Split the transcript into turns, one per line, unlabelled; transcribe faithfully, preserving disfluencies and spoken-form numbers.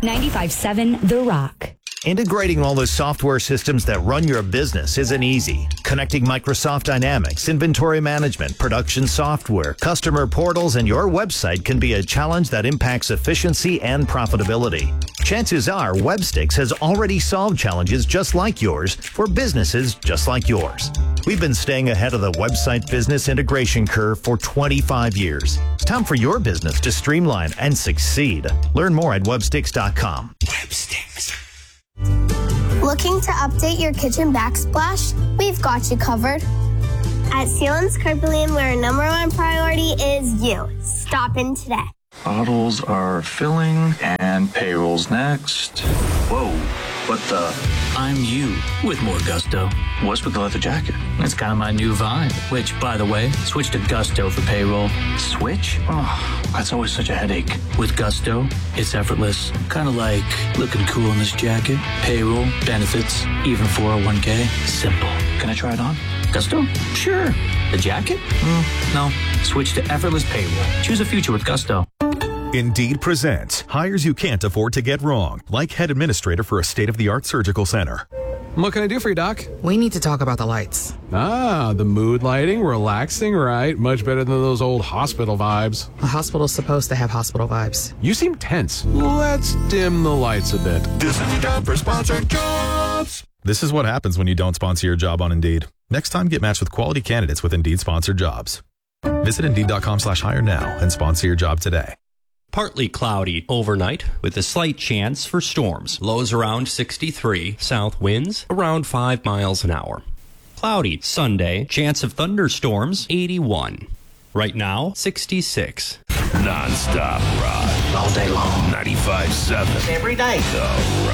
ninety-five seven The Rock.
Integrating all the software systems that run your business isn't easy. Connecting Microsoft Dynamics, inventory management, production software, customer portals, and your website can be a challenge that impacts efficiency and profitability. Chances are Webstix has already solved challenges just like yours for businesses just like yours. We've been staying ahead of the website business integration curve for twenty-five years. It's time for your business to streamline and succeed. Learn more at webstix dot com. Webstix.
Looking to update your kitchen backsplash? We've got you covered. At Sealands Carpelian, where our number one priority is you. Stop in today.
Bottles are filling and payroll's next. Whoa, what the?
I'm you with more gusto.
What's with the leather jacket?
It's kind of my new vibe, which, by the way, switch to Gusto for payroll.
Switch? Oh, that's always such a headache.
With Gusto, it's effortless. Kind of like looking cool in this jacket. Payroll, benefits, even four oh one k. Simple.
Can I try it on?
Gusto? Sure. The jacket? Mm, no. Switch to effortless payroll. Choose a future with Gusto.
Indeed presents hires you can't afford to get wrong, like head administrator for a state-of-the-art surgical center.
What can I do for you, Doc?
We need to talk about the lights.
Ah, the mood lighting, relaxing, right? Much better than those old hospital vibes.
A hospital's supposed to have hospital vibes.
You seem tense. Let's dim the lights a bit.
This is time for sponsored jobs. This is what happens when you don't sponsor your job on Indeed. Next time, get matched with quality candidates with Indeed sponsored jobs. Visit Indeed dot com slash hire now and sponsor your job today.
Partly cloudy overnight with a slight chance for storms. Lows around sixty-three. South winds around five miles an hour. Cloudy Sunday. Chance of thunderstorms eighty-one. Right now, sixty-six.
Non-stop rock.
All day long.
ninety-five seven.
Every day.
The